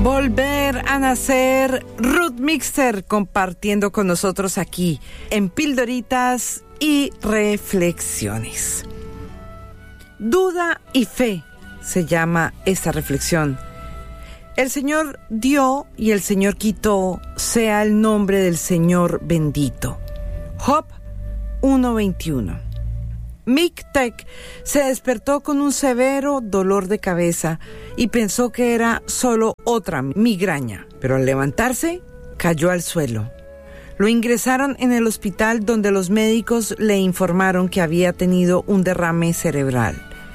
Volver a nacer, Ruth Mixter compartiendo con nosotros aquí en Pildoritas y Reflexiones. Duda y fe se llama esta reflexión. El Señor dio y el Señor quitó, sea el nombre del Señor bendito. Job 1:21. Mictec se despertó con un severo dolor de cabeza y pensó que era solo otra migraña, pero al levantarse cayó al suelo. Lo ingresaron en el hospital donde los médicos le informaron que había tenido un derrame cerebral.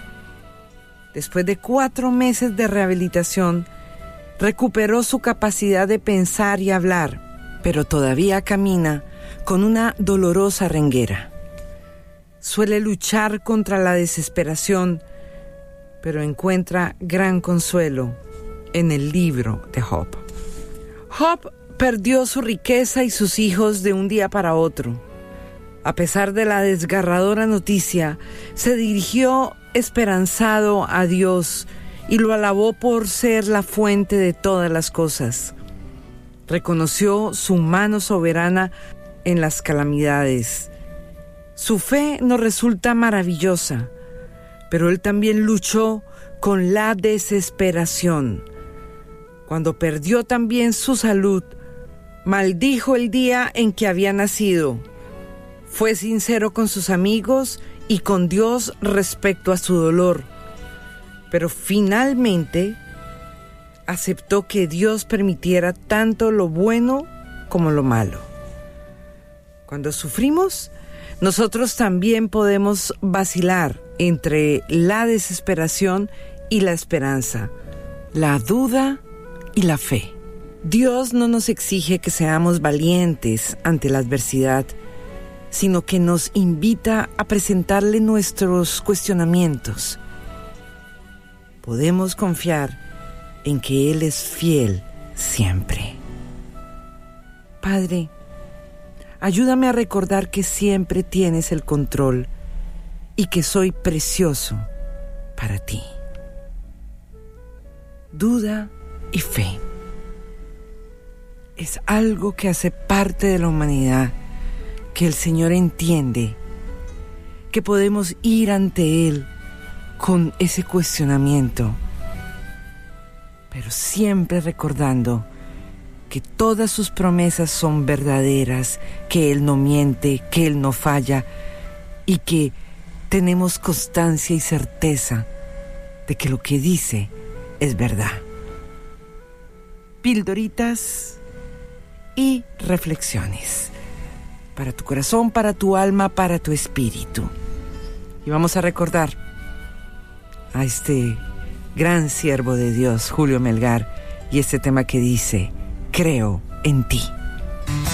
Después de 4 meses de rehabilitación, recuperó su capacidad de pensar y hablar, pero todavía camina con una dolorosa renguera. Suele luchar contra la desesperación, pero encuentra gran consuelo en el libro de Job. Job perdió su riqueza y sus hijos de un día para otro. A pesar de la desgarradora noticia, se dirigió esperanzado a Dios y lo alabó por ser la fuente de todas las cosas. Reconoció su mano soberana en las calamidades. Su fe nos resulta maravillosa, pero él también luchó con la desesperación. Cuando perdió también su salud, maldijo el día en que había nacido. Fue sincero con sus amigos y con Dios respecto a su dolor, pero finalmente aceptó que Dios permitiera tanto lo bueno como lo malo. Cuando sufrimos, nosotros también podemos vacilar entre la desesperación y la esperanza, la duda y la fe. Dios no nos exige que seamos valientes ante la adversidad, sino que nos invita a presentarle nuestros cuestionamientos. Podemos confiar en que Él es fiel siempre. Padre, ayúdame a recordar que siempre tienes el control y que soy precioso para ti. Duda y fe es algo que hace parte de la humanidad, que el Señor entiende, que podemos ir ante Él con ese cuestionamiento, pero siempre recordando que todas sus promesas son verdaderas, que Él no miente, que Él no falla y que tenemos constancia y certeza de que lo que dice es verdad. Pildoritas y reflexiones para tu corazón, para tu alma, para tu espíritu. Y vamos a recordar a este gran siervo de Dios, Julio Melgar, y este tema que dice: creo en ti.